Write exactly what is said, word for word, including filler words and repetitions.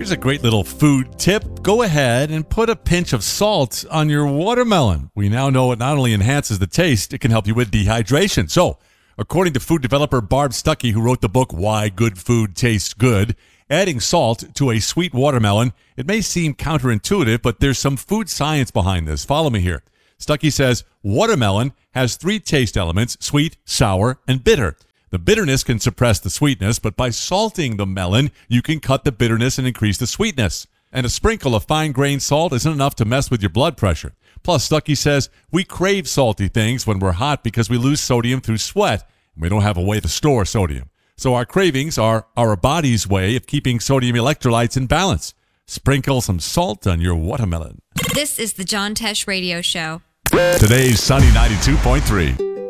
Here's a great little food tip. Go ahead and put a pinch of salt on your watermelon. We now know it not only enhances the taste, it can help you with dehydration. So, according to food developer Barb Stuckey, who wrote the book Why Good Food Tastes Good, adding salt to a sweet watermelon, it may seem counterintuitive, but there's some food science behind this. Follow me here. Stuckey says watermelon has three taste elements: sweet, sour, and bitter. The bitterness can suppress the sweetness, but by salting the melon, you can cut the bitterness and increase the sweetness. And a sprinkle of fine-grained salt isn't enough to mess with your blood pressure. Plus, Stuckey says we crave salty things when we're hot because we lose sodium through sweat, and we don't have a way to store sodium. So our cravings are our body's way of keeping sodium electrolytes in balance. Sprinkle some salt on your watermelon. This is the John Tesh Radio Show. Today's Sunny ninety-two point three.